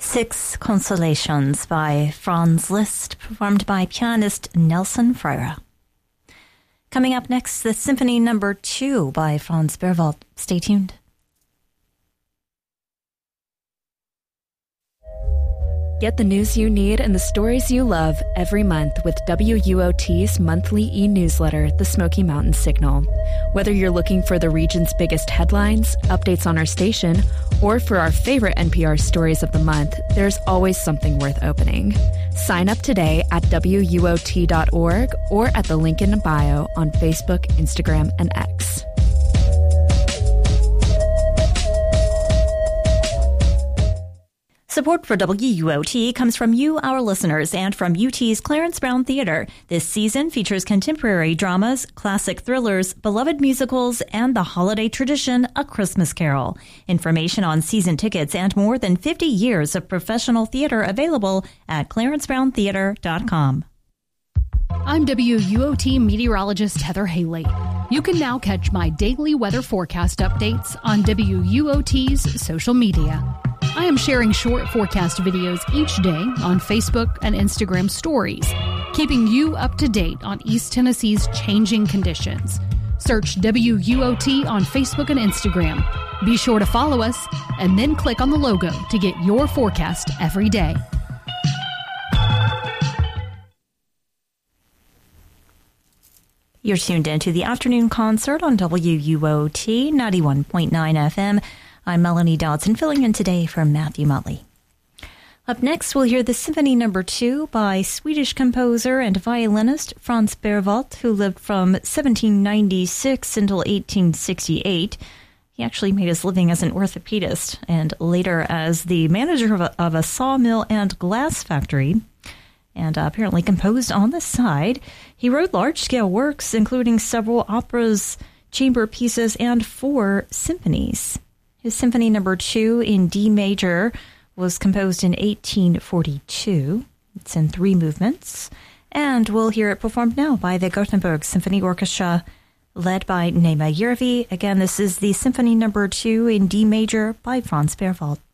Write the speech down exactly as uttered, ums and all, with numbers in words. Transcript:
Six Consolations by Franz Liszt, performed by pianist Nelson Freire. Coming up next, the Symphony Number Two by Franz Berwald. Stay tuned. Get the news you need and the stories you love every month with W U O T's monthly e-newsletter, The Smoky Mountain Signal. Whether you're looking for the region's biggest headlines, updates on our station, or for our favorite N P R stories of the month, there's always something worth opening. Sign up today at W U O T dot org or at the link in bio on Facebook, Instagram, and X. Support for W U O T comes from you, our listeners, and from U T's Clarence Brown Theater. This season features contemporary dramas, classic thrillers, beloved musicals, and the holiday tradition, A Christmas Carol. Information on season tickets and more than fifty years of professional theater available at clarence brown theater dot com. I'm W U O T meteorologist Heather Haley. You can now catch my daily weather forecast updates on W U O T's social media. I am sharing short forecast videos each day on Facebook and Instagram stories, keeping you up to date on East Tennessee's changing conditions. Search W U O T on Facebook and Instagram. Be sure to follow us and then click on the logo to get your forecast every day. You're tuned into the afternoon concert on W U O T ninety-one point nine F M. I'm Melanie Dodson, filling in today for Matthew Motley. Up next, we'll hear the Symphony Number Two by Swedish composer and violinist Franz Berwald, who lived from seventeen ninety-six until eighteen sixty-eight. He actually made his living as an orthopedist and later as the manager of a, of a sawmill and glass factory, and uh, apparently composed on the side. He wrote large-scale works, including several operas, chamber pieces, and four symphonies. His Symphony Number Two in D major was composed in eighteen forty-two. It's in three movements, and we'll hear it performed now by the Gothenburg Symphony Orchestra, led by Nema Järvi. Again, this is the Symphony Number Two in D major by Franz Berwald.